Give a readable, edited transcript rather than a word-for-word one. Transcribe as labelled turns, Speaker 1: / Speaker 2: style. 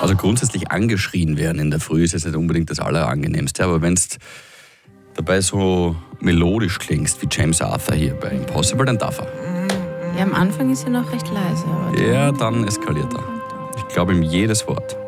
Speaker 1: Also grundsätzlich angeschrien werden in der Früh ist jetzt nicht unbedingt das Allerangenehmste, aber wenn es dabei so melodisch klingst wie James Arthur hier bei Impossible, dann darf er.
Speaker 2: Ja, am Anfang ist er noch recht leise. Aber
Speaker 1: Ja, dann eskaliert er. Ich glaube ihm jedes Wort.